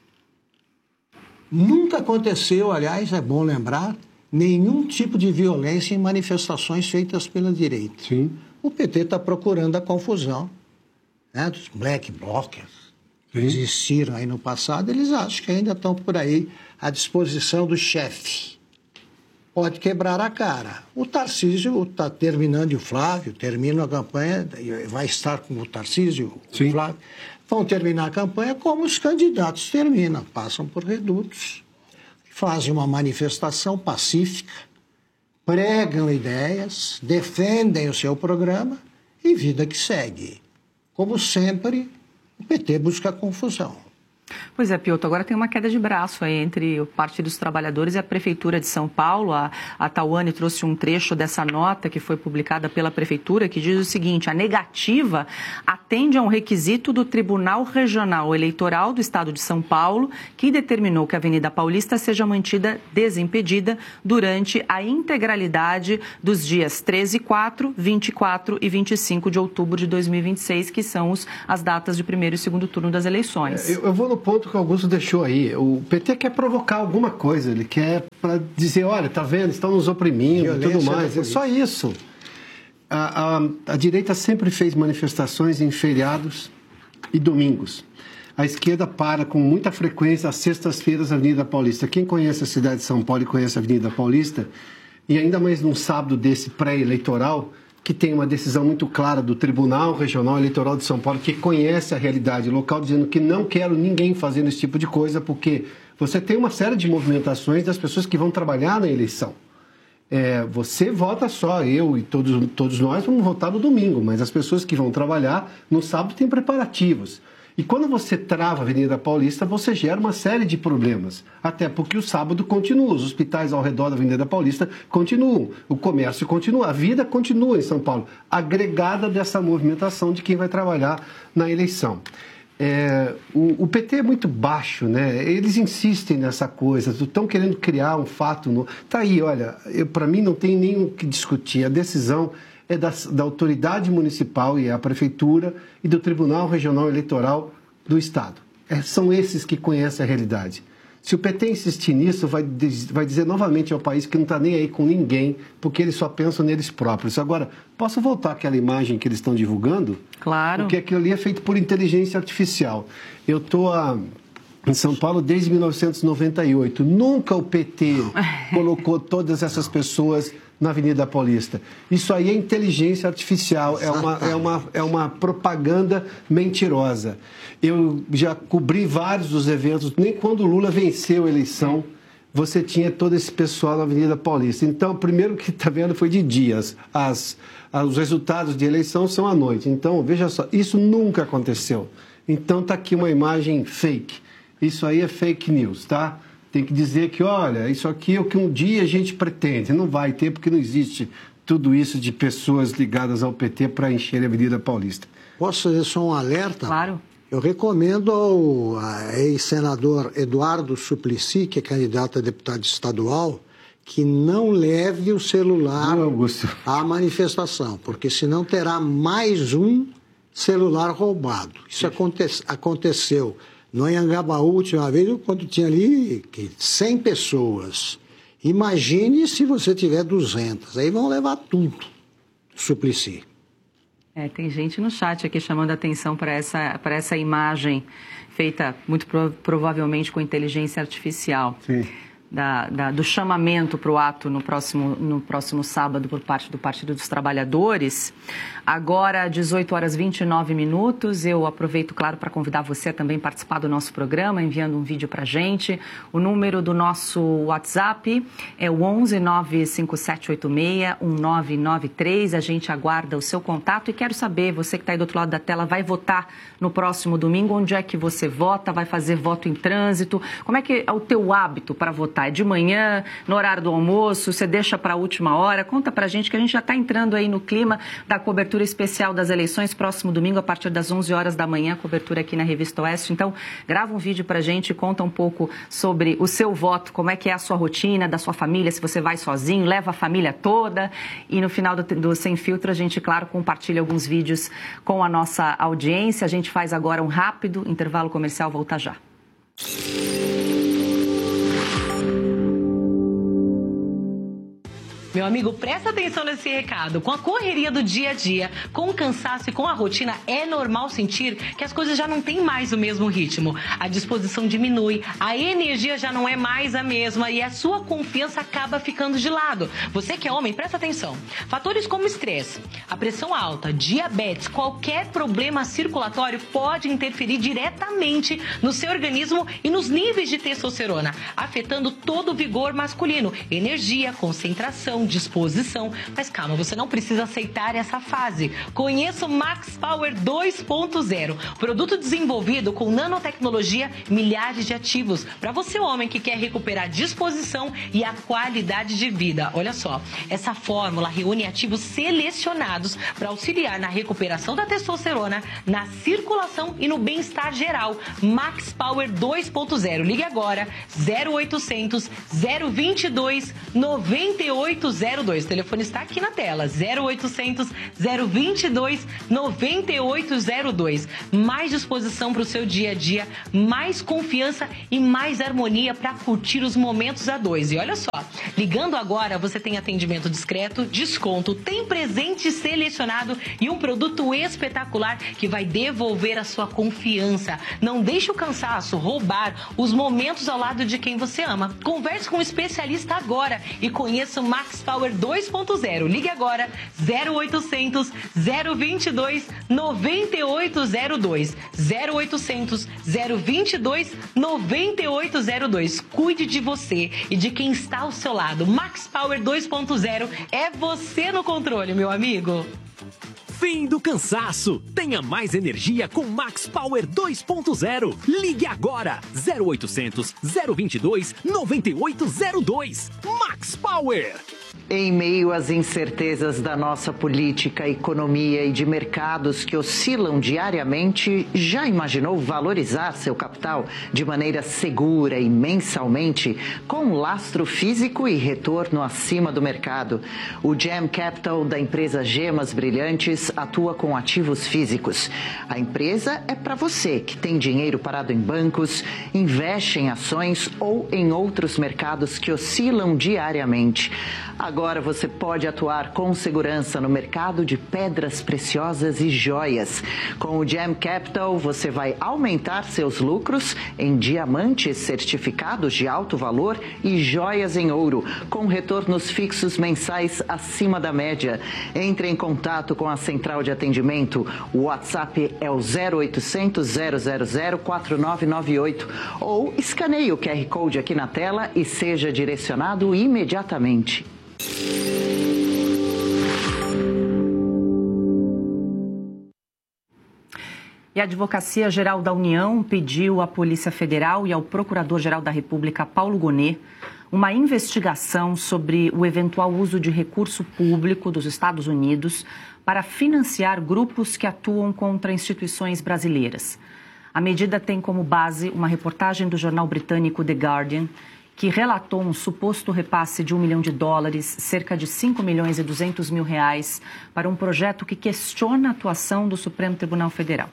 nunca aconteceu, aliás, é bom lembrar, nenhum tipo de violência em manifestações feitas pela direita. Sim. O P T está procurando a confusão, né, dos black blockers que Sim. existiram aí no passado. Eles acham que ainda estão por aí à disposição do chefe. Pode quebrar a cara. O Tarcísio está terminando, e o Flávio termina a campanha, vai estar com o Tarcísio, Sim. o Flávio, vão terminar a campanha como os candidatos terminam, passam por redutos, fazem uma manifestação pacífica, pregam ideias, defendem o seu programa e vida que segue. Como sempre, o P T busca confusão. Pois é, Piotr, agora tem uma queda de braço aí entre o Partido dos Trabalhadores e a Prefeitura de São Paulo. A, a Tawane trouxe um trecho dessa nota que foi publicada pela Prefeitura, que diz o seguinte: a negativa atende a um requisito do Tribunal Regional Eleitoral do Estado de São Paulo, que determinou que a Avenida Paulista seja mantida desimpedida durante a integralidade dos dias treze e quatro, vinte e quatro e vinte e cinco de outubro de dois mil e vinte e seis, que são os, as datas de primeiro e segundo turno das eleições. Eu, eu vou no ponto que o Augusto deixou aí. O P T quer provocar alguma coisa, ele quer para dizer, olha, tá vendo, estão nos oprimindo e tudo mais. É só isso. A, a, a direita sempre fez manifestações em feriados e domingos. A esquerda para com muita frequência às sextas-feiras na Avenida Paulista. Quem conhece a cidade de São Paulo e conhece a Avenida Paulista, e ainda mais num sábado desse pré-eleitoral, que tem uma decisão muito clara do Tribunal Regional Eleitoral de São Paulo, que conhece a realidade local, dizendo que não quero ninguém fazendo esse tipo de coisa, porque você tem uma série de movimentações das pessoas que vão trabalhar na eleição. É, você vota só, eu e todos, todos nós vamos votar no domingo, mas as pessoas que vão trabalhar no sábado têm preparativos. E quando você trava a Avenida Paulista, você gera uma série de problemas. Até porque o sábado continua, os hospitais ao redor da Avenida Paulista continuam, o comércio continua, a vida continua em São Paulo, agregada dessa movimentação de quem vai trabalhar na eleição. É, o, o P T é muito baixo, né? Eles insistem nessa coisa, estão querendo criar um fato novo. Tá aí, olha, para mim não tem nem o que discutir, a decisão é da, da autoridade municipal, e é a Prefeitura, e do Tribunal Regional Eleitoral do Estado. É, são esses que conhecem a realidade. Se o P T insistir nisso, vai, vai dizer novamente ao país que não está nem aí com ninguém, porque eles só pensam neles próprios. Agora, posso voltar àquela imagem que eles estão divulgando? Claro. Porque aquilo ali é feito por inteligência artificial. Eu estou em São Paulo desde mil novecentos e noventa e oito. Nunca o P T colocou todas essas pessoas na Avenida Paulista. Isso aí é inteligência artificial, é uma, é, uma, é uma propaganda mentirosa. Eu já cobri vários dos eventos, nem quando o Lula venceu a eleição, você tinha todo esse pessoal na Avenida Paulista. Então, o primeiro que está vendo foi de dias. As, as, os resultados de eleição são à noite. Então, veja só, isso nunca aconteceu. Então, está aqui uma imagem fake. Isso aí é fake news, tá? Tem que dizer que, olha, isso aqui é o que um dia a gente pretende. Não vai ter, porque não existe tudo isso de pessoas ligadas ao P T para encher a Avenida Paulista. Posso fazer só um alerta? Claro. Eu recomendo ao ex-senador Eduardo Suplicy, que é candidato a deputado estadual, que não leve o celular não, à manifestação, porque senão terá mais um celular roubado. Isso aconte aconteceu no Anhangabaú, a última vez, quando tinha ali cem pessoas. Imagine se você tiver duzentas, aí vão levar tudo, Suplicy. É, tem gente no chat aqui chamando a atenção para essa, para essa imagem feita muito pro, provavelmente com inteligência artificial. Sim. Da, da, do chamamento para o ato no próximo, no próximo sábado por parte do Partido dos Trabalhadores. Agora, dezoito horas e vinte e nove minutos, eu aproveito, claro, para convidar você a também participar do nosso programa, enviando um vídeo para a gente. O número do nosso WhatsApp é o onze nove cinco sete oito seis um nove nove três. A gente aguarda o seu contato e quero saber, você que está aí do outro lado da tela, vai votar no próximo domingo? Onde é que você vota? Vai fazer voto em trânsito? Como é que é o teu hábito para votar? É de manhã, no horário do almoço, você deixa para a última hora? Conta para a gente que a gente já está entrando aí no clima da cobertura especial das eleições, próximo domingo, a partir das onze horas da manhã, cobertura aqui na Revista Oeste. Então, grava um vídeo para a gente, conta um pouco sobre o seu voto, como é que é a sua rotina, da sua família, se você vai sozinho, leva a família toda. E no final do, do Sem Filtro, a gente, claro, compartilha alguns vídeos com a nossa audiência. A gente faz agora um rápido intervalo comercial, volta já. Meu amigo, presta atenção nesse recado. Com a correria do dia a dia, com o cansaço e com a rotina, é normal sentir que as coisas já não têm mais o mesmo ritmo. A disposição diminui, a energia já não é mais a mesma e a sua confiança acaba ficando de lado. Você que é homem, presta atenção. Fatores como estresse, a pressão alta, diabetes, qualquer problema circulatório pode interferir diretamente no seu organismo e nos níveis de testosterona, afetando todo o vigor masculino, energia, concentração, disposição, disposição. Mas calma, você não precisa aceitar essa fase. Conheça o Max Power dois ponto zero, produto desenvolvido com nanotecnologia, milhares de ativos. Para você, homem que quer recuperar a disposição e a qualidade de vida. Olha só, essa fórmula reúne ativos selecionados para auxiliar na recuperação da testosterona, na circulação e no bem-estar geral. Max Power dois ponto zero. Ligue agora, zero oitocentos, zero vinte e dois, noventa e oito zero dois. O telefone está aqui na tela, zero oitocentos, zero vinte e dois, noventa e oito zero dois. Mais disposição para o seu dia a dia, mais confiança e mais harmonia para curtir os momentos a dois. E olha só, ligando agora você tem atendimento discreto, desconto, tem presente selecionado e um produto espetacular que vai devolver a sua confiança. Não deixe o cansaço roubar os momentos ao lado de quem você ama. Converse com um especialista agora e conheça o Max Power dois ponto zero. Ligue agora, zero oitocentos, zero vinte e dois, noventa e oito zero dois. zero oitocentos, zero vinte e dois, noventa e oito zero dois. Cuide de você e de quem está ao seu lado. Max Power dois ponto zero é você no controle, meu amigo. Fim do cansaço. Tenha mais energia com Max Power dois ponto zero. Ligue agora. zero oitocentos, zero vinte e dois, noventa e oito zero dois. Max Power. Em meio às incertezas da nossa política, economia e de mercados que oscilam diariamente, já imaginou valorizar seu capital de maneira segura e mensalmente, com lastro físico e retorno acima do mercado? O Gem Capital da empresa Gemas Brilhantes atua com ativos físicos. A empresa é para você que tem dinheiro parado em bancos, investe em ações ou em outros mercados que oscilam diariamente. Agora você pode atuar com segurança no mercado de pedras preciosas e joias. Com o Gem Capital, você vai aumentar seus lucros em diamantes certificados de alto valor e joias em ouro, com retornos fixos mensais acima da média. Entre em contato com a central de atendimento. O WhatsApp é o zero oitocentos, zero zero zero, quatro nove nove oito ou escaneie o Q R Code aqui na tela e seja direcionado imediatamente. E a Advocacia Geral da União pediu à Polícia Federal e ao Procurador-Geral da República, Paulo Gonet, uma investigação sobre o eventual uso de recurso público dos Estados Unidos para financiar grupos que atuam contra instituições brasileiras. A medida tem como base uma reportagem do jornal britânico The Guardian, que relatou um suposto repasse de um milhão de dólares, cerca de cinco milhões e duzentos mil reais, para um projeto que questiona a atuação do Supremo Tribunal Federal.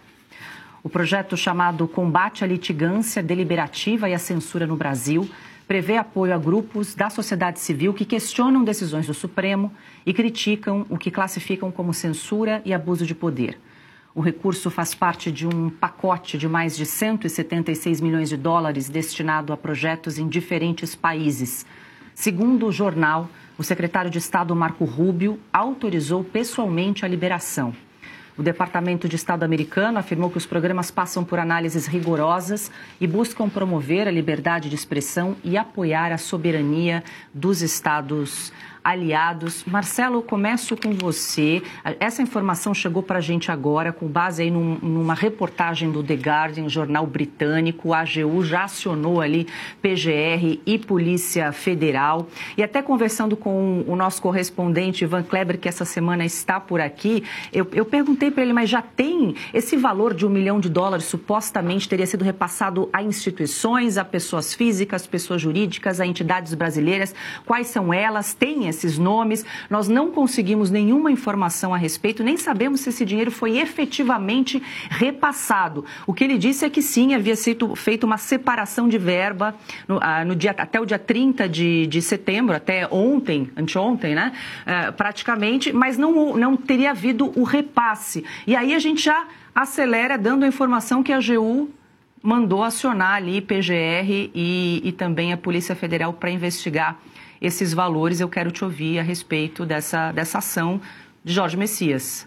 O projeto, chamado Combate à Litigância Deliberativa e à Censura no Brasil, prevê apoio a grupos da sociedade civil que questionam decisões do Supremo e criticam o que classificam como censura e abuso de poder. O recurso faz parte de um pacote de mais de cento e setenta e seis milhões de dólares destinado a projetos em diferentes países. Segundo o jornal, o secretário de Estado Marco Rubio autorizou pessoalmente a liberação. O Departamento de Estado americano afirmou que os programas passam por análises rigorosas e buscam promover a liberdade de expressão e apoiar a soberania dos Estados aliados. Marcelo, começo com você. Essa informação chegou para a gente agora, com base aí num, numa reportagem do The Guardian, jornal britânico. A AGU já acionou ali P G R e Polícia Federal. E até conversando com o nosso correspondente Ivan Kleber, que essa semana está por aqui, eu, eu perguntei para ele, mas já tem esse valor de um milhão de dólares, supostamente teria sido repassado a instituições, a pessoas físicas, pessoas jurídicas, a entidades brasileiras. Quais são elas? Tem esses nomes? Nós não conseguimos nenhuma informação a respeito, nem sabemos se esse dinheiro foi efetivamente repassado. O que ele disse é que sim, havia sido feita uma separação de verba no, ah, no dia, até o dia trinta de setembro, até ontem, anteontem, né? Ah, praticamente, mas não, não teria havido o repasse. E aí a gente já acelera dando a informação que a AGU mandou acionar ali P G R e, e também a Polícia Federal para investigar esses valores. Eu quero te ouvir a respeito dessa, dessa ação de Jorge Messias.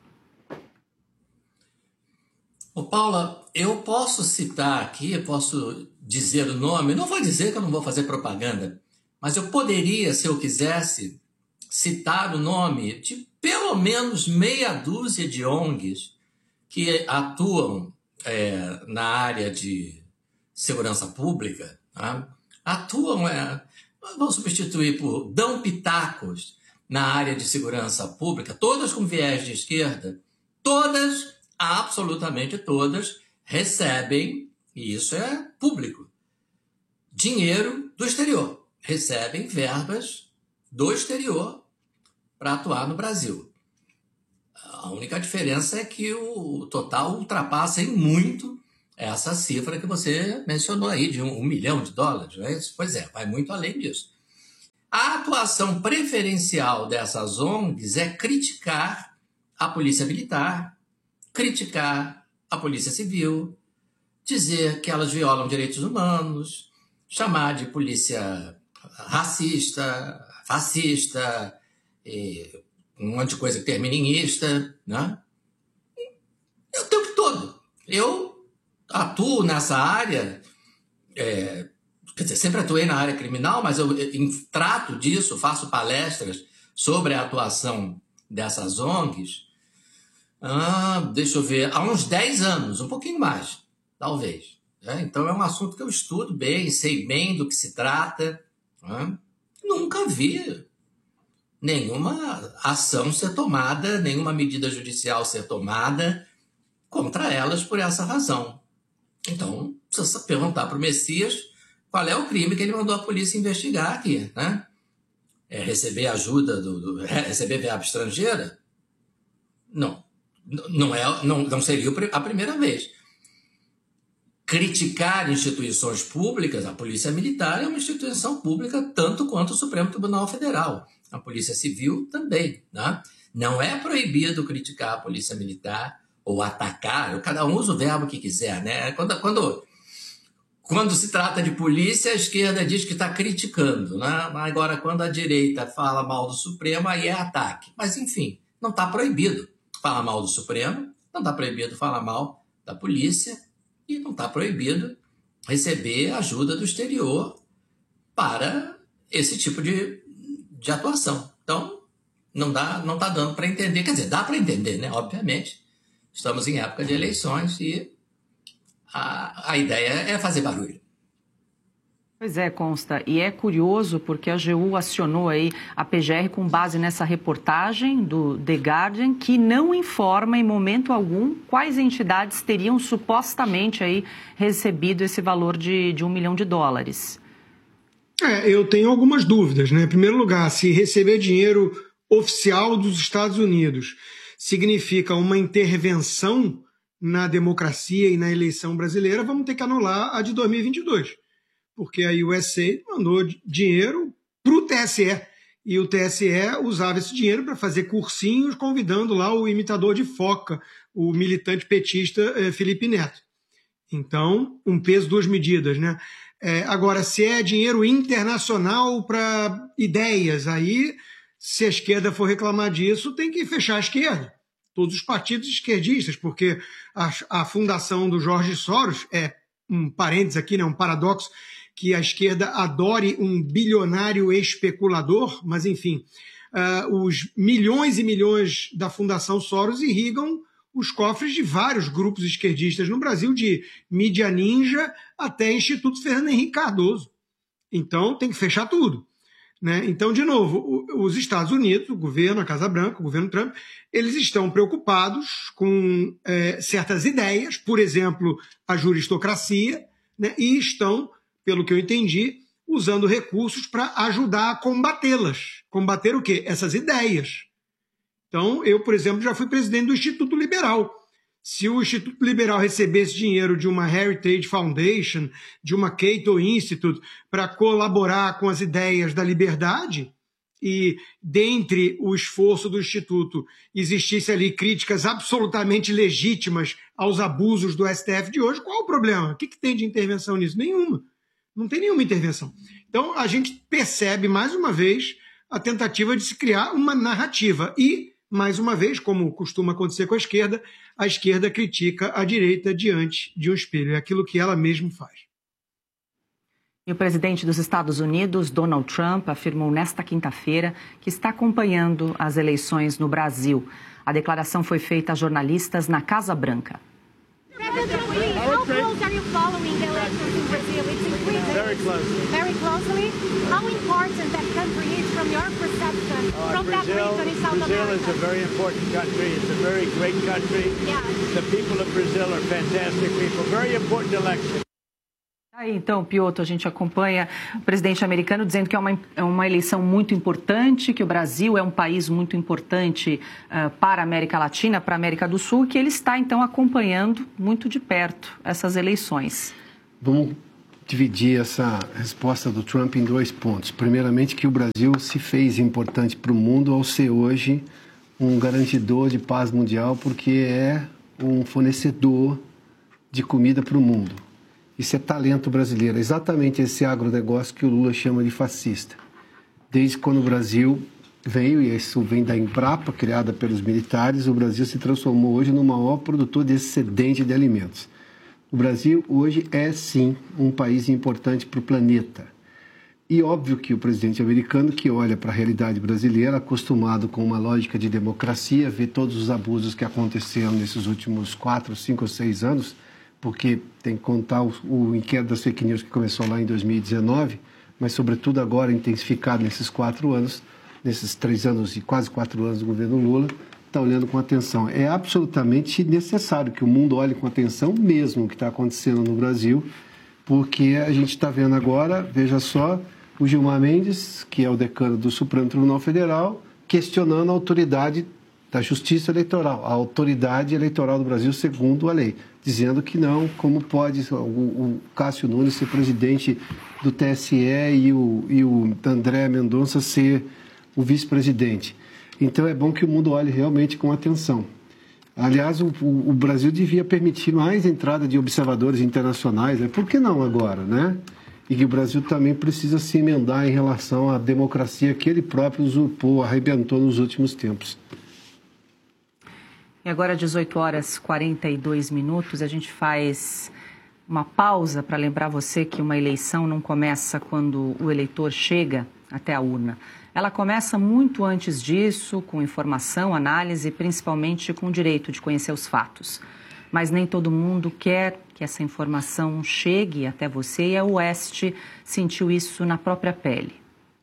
Ô Paula, eu posso citar aqui, eu posso dizer o nome, não vou dizer que eu não vou fazer propaganda, mas eu poderia, se eu quisesse, citar o nome de pelo menos meia dúzia de O N Gs que atuam é, na área de segurança pública, tá? atuam, é, vão substituir por, dão pitacos na área de segurança pública, todas com viés de esquerda, todas, absolutamente todas, recebem, e isso é público, dinheiro do exterior, recebem verbas do exterior para atuar no Brasil. A única diferença é que o total ultrapassa em muito essa cifra que você mencionou aí, de um, um milhão de dólares. Não é isso? Pois é, vai muito além disso. A atuação preferencial dessas O N Gs é criticar a polícia militar, criticar a polícia civil, dizer que elas violam direitos humanos, chamar de polícia racista, fascista, e um monte de coisa que termina em ista, né? O tempo todo. Eu atuo nessa área, é, quer dizer, sempre atuei na área criminal, mas eu, eu trato disso, faço palestras sobre a atuação dessas O N Gs, ah, deixa eu ver, há uns dez anos, um pouquinho mais, talvez. Né? Então é um assunto que eu estudo bem, sei bem do que se trata. Né? Nunca vi nenhuma ação ser tomada, nenhuma medida judicial ser tomada contra elas por essa razão. Então, precisa perguntar para o Messias qual é o crime que ele mandou a polícia investigar aqui, né? É receber ajuda, do, do, receber verba estrangeira? Não, não, é, não, não seria a primeira vez. Criticar instituições públicas, a Polícia Militar é uma instituição pública tanto quanto o Supremo Tribunal Federal. A Polícia Civil também, né? Não é proibido criticar a Polícia Militar ou atacar, cada um usa o verbo que quiser, né? Quando, quando, quando se trata de polícia, a esquerda diz que está criticando, né? Agora, quando a direita fala mal do Supremo, aí é ataque. Mas, enfim, não está proibido falar mal do Supremo, não está proibido falar mal da polícia e não está proibido receber ajuda do exterior para esse tipo de de atuação. Então, não dá, não está dando para entender. Quer dizer, dá para entender, né? Obviamente. Estamos em época de eleições e a, a ideia é fazer barulho. Pois é, Consta. E é curioso porque a A G U acionou aí a P G R com base nessa reportagem do The Guardian, que não informa em momento algum quais entidades teriam supostamente aí recebido esse valor de, de um milhão de dólares. É, eu tenho algumas dúvidas, né? Em primeiro lugar, se receber dinheiro oficial dos Estados Unidos significa uma intervenção na democracia e na eleição brasileira, vamos ter que anular a de dois mil e vinte e dois, porque a U S A mandou dinheiro para o T S E, e o T S E usava esse dinheiro para fazer cursinhos, convidando lá o imitador de foca, o militante petista eh, Felipe Neto. Então, um peso, duas medidas, né? É, agora, se é dinheiro internacional para ideias, aí, se a esquerda for reclamar disso, tem que fechar a esquerda. Todos os partidos esquerdistas, porque a, a fundação do Jorge Soros, é um parênteses aqui, né, um paradoxo, que a esquerda adore um bilionário especulador, mas, enfim, uh, os milhões e milhões da Fundação Soros irrigam os cofres de vários grupos esquerdistas no Brasil, de mídia ninja até Instituto Fernando Henrique Cardoso. Então, tem que fechar tudo. Né? Então, de novo, os Estados Unidos, o governo, a Casa Branca, o governo Trump, eles estão preocupados com é, certas ideias, por exemplo, a juristocracia, né? E estão, pelo que eu entendi, usando recursos para ajudar a combatê-las. Combater o quê? Essas ideias. Então, eu, por exemplo, já fui presidente do Instituto Liberal. Se o Instituto Liberal recebesse dinheiro de uma Heritage Foundation, de uma Cato Institute, para colaborar com as ideias da liberdade, e dentre o esforço do Instituto existisse ali críticas absolutamente legítimas aos abusos do S T F de hoje, qual o problema? O que, que tem de intervenção nisso? Nenhuma. Não tem nenhuma intervenção. Então, a gente percebe, mais uma vez, a tentativa de se criar uma narrativa. E, mais uma vez, como costuma acontecer com a esquerda, a esquerda critica a direita diante de um espelho. É aquilo que ela mesma faz. E o presidente dos Estados Unidos, Donald Trump, afirmou nesta quinta-feira que está acompanhando as eleições no Brasil. A declaração foi feita a jornalistas na Casa Branca. How close are you following the elections in Brazil? It's increasing. Very closely. Very closely. How important that country is from your perception, uh, from Brazil, that region in South Brazil America? Brazil is a very important country. It's a very great country. Yeah. The people of Brazil are fantastic people. Very important election. Aí, então, Piotr, a gente acompanha o presidente americano dizendo que é uma, é uma eleição muito importante, que o Brasil é um país muito importante uh, para a América Latina, para a América do Sul, e que ele está, então, acompanhando muito de perto essas eleições. Vamos dividir essa resposta do Trump em dois pontos. Primeiramente, que o Brasil se fez importante para o mundo ao ser hoje um garantidor de paz mundial, porque é um fornecedor de comida para o mundo. Isso é talento brasileiro, exatamente esse agronegócio que o Lula chama de fascista. Desde quando o Brasil veio, e isso vem da Embrapa, criada pelos militares, o Brasil se transformou hoje no maior produtor de excedente de alimentos. O Brasil hoje é, sim, um país importante para o planeta. E óbvio que o presidente americano, que olha para a realidade brasileira, acostumado com uma lógica de democracia, vê todos os abusos que aconteceram nesses últimos quatro, cinco ou seis anos, porque tem que contar o, o inquérito das fake news que começou lá em dois mil e dezenove, mas sobretudo agora intensificado nesses quatro anos, nesses três anos e quase quatro anos do governo Lula, está olhando com atenção. É absolutamente necessário que o mundo olhe com atenção mesmo o que está acontecendo no Brasil, porque a gente está vendo agora, veja só, o Gilmar Mendes, que é o decano do Supremo Tribunal Federal, questionando a autoridade da Justiça Eleitoral, a autoridade eleitoral do Brasil segundo a lei, dizendo que não, como pode o, o Cássio Nunes ser presidente do T S E e o, e o André Mendonça ser o vice-presidente. Então é bom que o mundo olhe realmente com atenção. Aliás, o, o, o Brasil devia permitir mais entrada de observadores internacionais, né? Por que não agora, né? E que o Brasil também precisa se emendar em relação à democracia que ele próprio usurpou, arrebentou nos últimos tempos. E agora, dezoito horas e quarenta e dois minutos, a gente faz uma pausa para lembrar você que uma eleição não começa quando o eleitor chega até a urna. Ela começa muito antes disso, com informação, análise e principalmente com o direito de conhecer os fatos. Mas nem todo mundo quer que essa informação chegue até você e a Oeste sentiu isso na própria pele.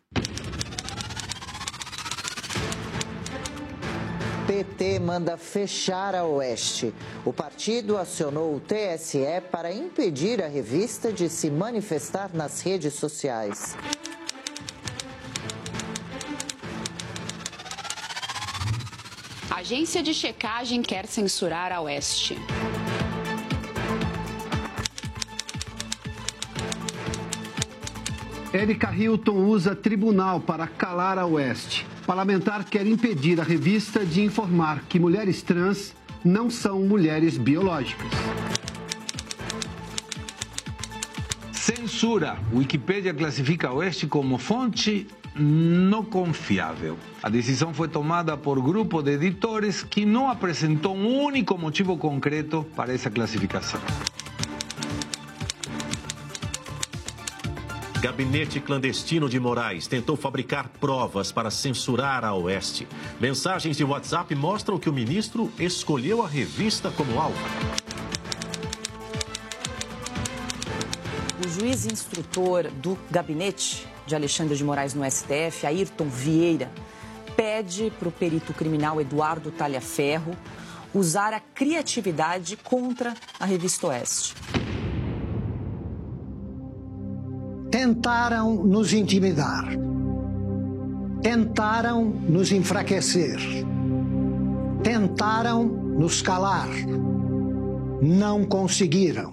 P T manda fechar a Oeste. O partido acionou o T S E para impedir a revista de se manifestar nas redes sociais. A agência de checagem quer censurar a Oeste. Érica Hilton usa tribunal para calar a Oeste. Parlamentar quer impedir a revista de informar que mulheres trans não são mulheres biológicas. Censura. Wikipédia classifica a Oeste como fonte não confiável. A decisão foi tomada por grupo de editores que não apresentou um único motivo concreto para essa classificação. Gabinete clandestino de Moraes tentou fabricar provas para censurar a Oeste. Mensagens de WhatsApp mostram que o ministro escolheu a revista como alvo. O juiz instrutor do gabinete de Alexandre de Moraes no S T F, Ayrton Vieira, pede para o perito criminal Eduardo Talhaferro usar a criatividade contra a revista Oeste. Tentaram nos intimidar, tentaram nos enfraquecer, tentaram nos calar, não conseguiram.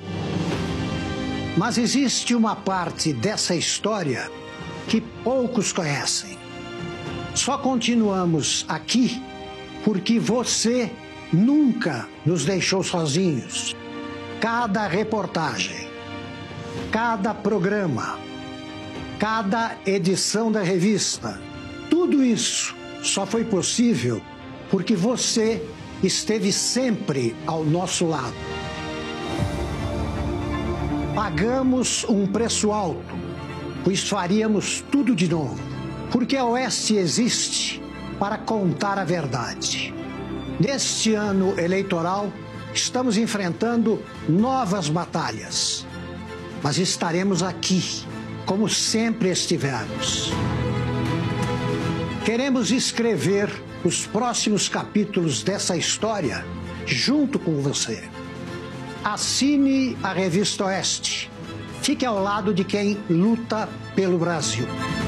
Mas existe uma parte dessa história que poucos conhecem. Só continuamos aqui porque você nunca nos deixou sozinhos. Cada reportagem, cada programa, cada edição da revista, tudo isso só foi possível porque você esteve sempre ao nosso lado. Pagamos um preço alto, pois faríamos tudo de novo, porque a Oeste existe para contar a verdade. Neste ano eleitoral, estamos enfrentando novas batalhas, mas estaremos aqui, como sempre estivemos. Queremos escrever os próximos capítulos dessa história junto com você. Assine a Revista Oeste. Fique ao lado de quem luta pelo Brasil.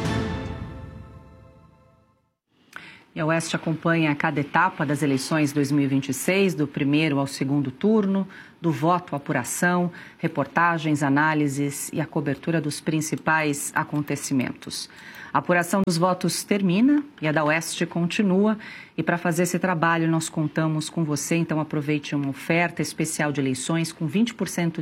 E a Oeste acompanha cada etapa das eleições dois mil e vinte e seis, do primeiro ao segundo turno, do voto à apuração, reportagens, análises e a cobertura dos principais acontecimentos. A apuração dos votos termina e a da Oeste continua. E para fazer esse trabalho nós contamos com você, então aproveite uma oferta especial de eleições com vinte por cento